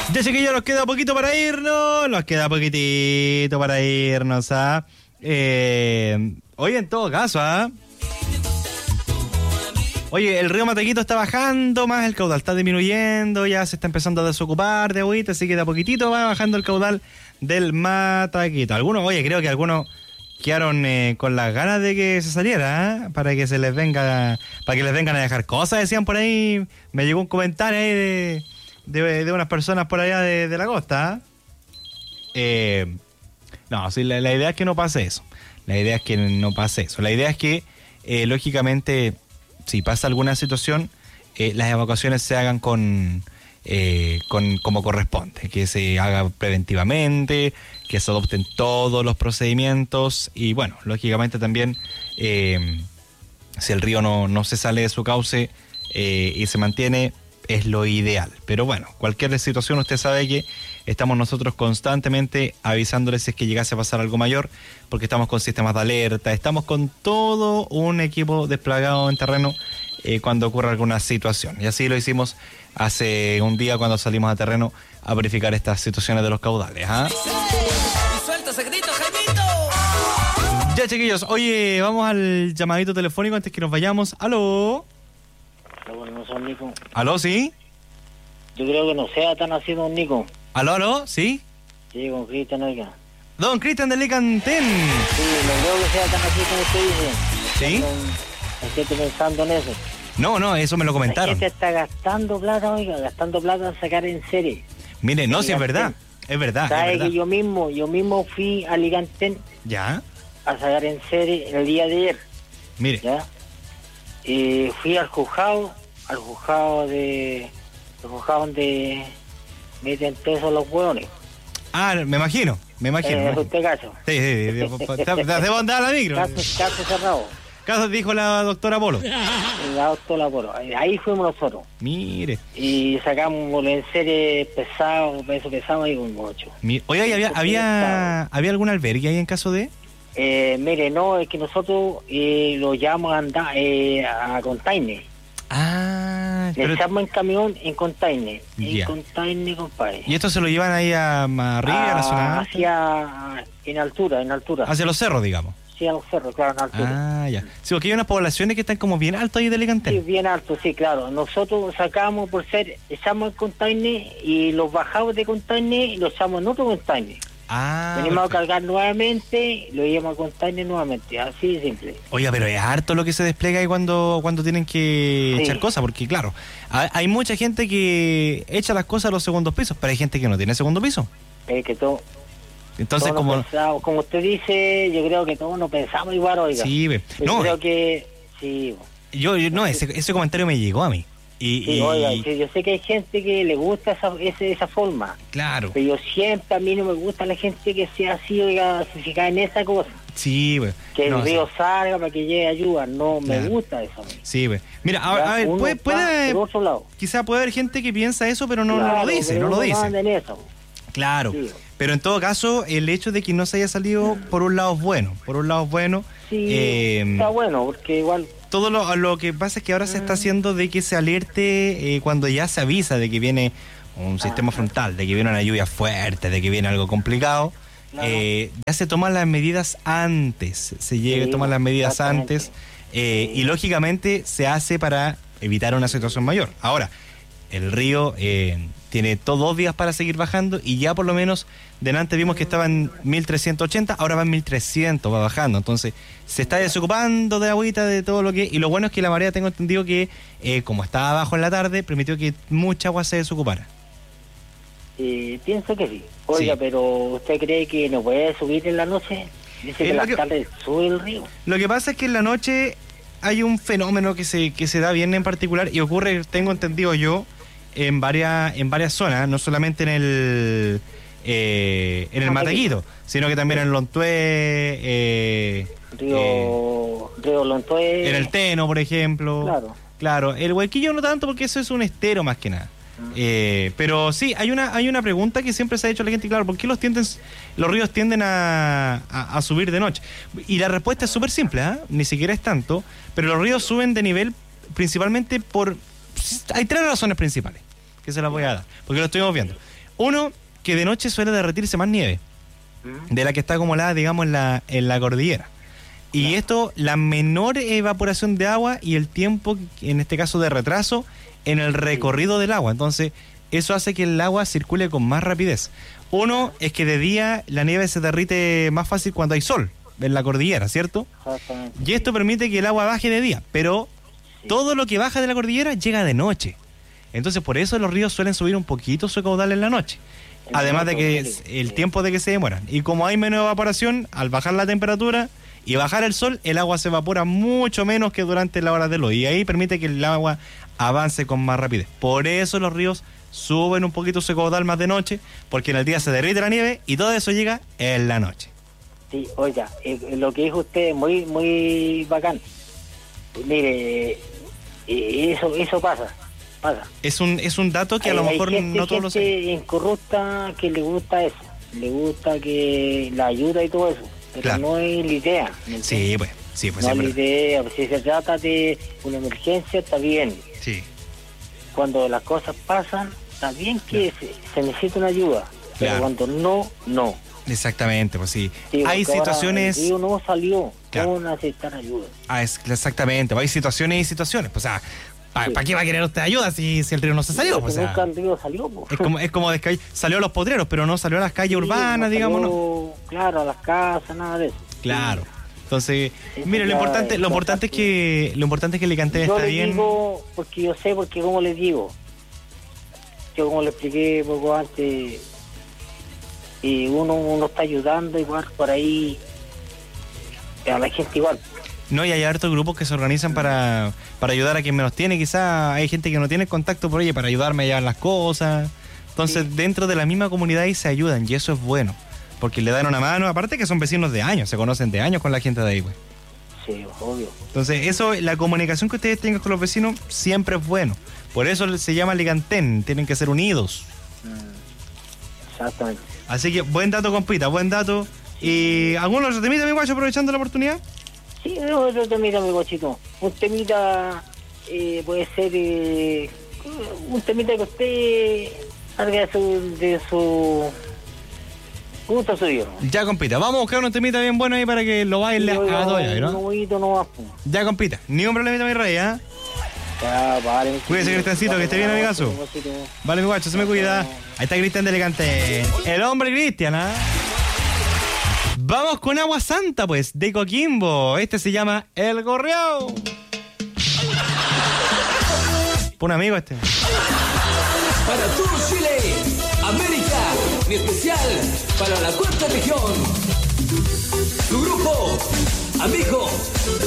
Ya sé que ya nos queda poquito para irnos, ¿ah? Oye, en todo caso, ¿ah? Oye, el río Mataquito está bajando más, el caudal está disminuyendo, ya se está empezando a desocupar de agüita, así que de a poquitito va bajando el caudal del Mataquito. Creo que algunos quedaron con las ganas de que se saliera, ¿eh? Para que les vengan a dejar cosas, decían por ahí. Me llegó un comentario ahí de unas personas por allá de la costa. No, sí, la idea es que no pase eso. La idea es que, lógicamente, si pasa alguna situación, las evacuaciones se hagan con como corresponde, que se haga preventivamente, que se adopten todos los procedimientos y bueno, lógicamente también si el río no se sale de su cauce y se mantiene, es lo ideal. Pero bueno, cualquier situación usted sabe que estamos nosotros constantemente avisándoles si es que llegase a pasar algo mayor, porque estamos con sistemas de alerta, estamos con todo un equipo desplegado en terreno cuando ocurra alguna situación. Y así lo hicimos hace un día cuando salimos a terreno a verificar estas situaciones de los caudales. Ya, chiquillos, oye, vamos al llamadito telefónico antes que nos vayamos. ¿Aló? No son Nico. ¿Aló, sí? Yo creo que no sea tan así, don Nico. ¿Aló, sí? Sí, con Cristian, oiga. Don Cristian de Licantén. Sí, no creo que sea tan así como usted dice. ¿Sí? Estoy pensando en eso. No, eso me lo comentaron. La gente está gastando plata en sacar en serie. Mire, no, si es verdad. Es verdad. ¿Sabe que yo mismo fui a Licantén? ¿Ya? A sacar en serie el día de ayer. Mire. ¿Ya? Y fui al juzgado donde meten presos los hueones. Ah, me imagino. ¿En este caso? Sí, debo andar a la micro. Caso cerrado. Caso dijo la doctora Polo. La doctora Polo. Ahí fuimos nosotros. Mire. Y sacamos en serie peso pesado y un 8. Oye, ¿había algún albergue ahí en caso de...? Mire, no, es que nosotros lo llevamos a container. Le echamos en camión en container. En container, compadre. ¿Y esto se lo llevan ahí a arriba, a la zona alta? En altura. Hacia los cerros, digamos. Sí, a los cerros, claro, en altura. Ya. Sí, porque hay unas poblaciones que están como bien alto ahí de Licantén. Sí, bien alto, sí, claro. Nosotros sacamos echamos el container y los bajamos de container y los echamos en otro container. Venimos a cargar nuevamente, lo llevamos a container nuevamente, así de simple. Oiga, pero es harto lo que se despliega ahí cuando tienen que echar cosas, porque claro, hay mucha gente que echa las cosas a los segundos pisos, pero hay gente que no tiene segundo piso. Que todo. Entonces, como usted dice, yo creo que todos no pensamos igual, oiga. Sí, yo creo que sí. Ese comentario me llegó a mí. Oiga, yo sé que hay gente que le gusta esa forma. Claro. Pero a mí no me gusta la gente que sea así, oiga, se cae en esa cosa. Sí, güey. Que el río salga para que llegue ayuda. No, me gusta eso. Sí, güey. Mira, a ver, puede quizá puede haber gente que piensa eso, pero no lo dice, no lo dice. Claro. Sí. Pero en todo caso, el hecho de que no se haya salido, por un lado es bueno. Sí, está bueno, porque igual... Todo lo que pasa es que ahora se está haciendo de que se alerte cuando ya se avisa de que viene un sistema frontal, de que viene una lluvia fuerte, de que viene algo complicado. Claro. Ya se toman las medidas antes, toman las medidas antes y lógicamente se hace para evitar una situación mayor. Ahora, el río tiene todos 2 días para seguir bajando y ya por lo menos delante vimos que estaba en 1380, ahora va en 1300, va bajando. Entonces se está desocupando de agüita, de todo lo que... Y lo bueno es que la marea, tengo entendido que como estaba abajo en la tarde, permitió que mucha agua se desocupara. Pienso que sí. Oiga, pero ¿usted cree que no puede subir en la noche? Dice que las tardes sube el río. Lo que pasa es que en la noche hay un fenómeno que se da bien en particular y ocurre, tengo entendido yo, en varias zonas, no solamente en el Mataquito, sino que también en Lontué, Río Lontué, en el Teno, por ejemplo. Claro, el Huequillo no tanto porque eso es un estero más que nada. Pero sí, hay una pregunta que siempre se ha hecho a la gente, claro, ¿por qué los ríos tienden a subir de noche? Y la respuesta es súper simple, ni siquiera es tanto, pero los ríos suben de nivel principalmente hay 3 razones principales que se las voy a dar, porque lo estuvimos viendo. Uno, que de noche suele derretirse más nieve de la que está acumulada, digamos, en la cordillera. Y esto, la menor evaporación de agua y el tiempo, en este caso de retraso, en el recorrido del agua. Entonces, eso hace que el agua circule con más rapidez. Uno es que de día la nieve se derrite más fácil cuando hay sol en la cordillera, ¿cierto? Exactamente. Y esto permite que el agua baje de día, pero todo lo que baja de la cordillera llega de noche. Entonces, por eso los ríos suelen subir un poquito su caudal en la noche. Además de que el tiempo de que se demoran. Y como hay menos evaporación, al bajar la temperatura y bajar el sol, el agua se evapora mucho menos que durante la hora de luz. Y ahí permite que el agua avance con más rapidez. Por eso los ríos suben un poquito su caudal más de noche, porque en el día se derrite la nieve y todo eso llega en la noche. Sí, oiga, lo que dijo usted es muy bacán. Mire, eso pasa. Es un dato que a lo mejor no todos lo saben. Hay gente incorrupta que le gusta eso, le gusta que la ayuda y todo eso, pero no es la idea. Sí, pues no es la idea. Si se trata de una emergencia, está bien. Sí. Cuando las cosas pasan, está bien que se necesita una ayuda, pero cuando no. Exactamente, pues sí. Sí, hay situaciones... El río no salió, no necesitan ayuda. Exactamente, hay situaciones y situaciones. Pues, o sea, ¿para qué va a querer usted ayuda si el río no se salió? Pues, nunca el río salió. Pues. Es como salió a los potreros, pero no salió a las calles urbanas, digamos, ¿no? Claro, a las casas, nada de eso. Claro. Entonces, mire, lo importante es que Licantén está bien. Yo le digo, porque como les digo, yo como le expliqué poco antes, y uno está ayudando igual por ahí a la gente igual. No, y hay hartos grupos que se organizan para ayudar a quien menos tiene. Quizás hay gente que no tiene contacto por ella para ayudarme a llevar las cosas. Entonces, dentro de la misma comunidad ahí se ayudan, y eso es bueno, porque le dan una mano. Aparte que son vecinos de años, se conocen de años con la gente de ahí, güey. Sí, obvio. Entonces, eso, la comunicación que ustedes tengan con los vecinos siempre es bueno. Por eso se llama Licantén, tienen que ser unidos. Exactamente. Así que, buen dato, compita, buen dato. ¿Y algún otro temita, mi guacho, aprovechando la oportunidad? Sí, otro temita, mi guachito. Un temita puede ser un temita que usted salga de su gusto suyo. Ya, compita, vamos a buscar un temita bien bueno ahí para que lo baile a toalla, ¿no? No, ya, compita, ni un problemita, mi rey, ¿ah? Ya, vale. Cuídese, Cristiancito, que esté bien, amigazo. Vale, mi guacho, se me cuida. Ahí está Cristian de Licantén. El hombre Cristian, ¿ah? Vamos con Agua Santa, pues, de Coquimbo. Este se llama El Gorriao. Un amigo este. Para todo Chile, América, en especial para la cuarta región. Su grupo, amigo.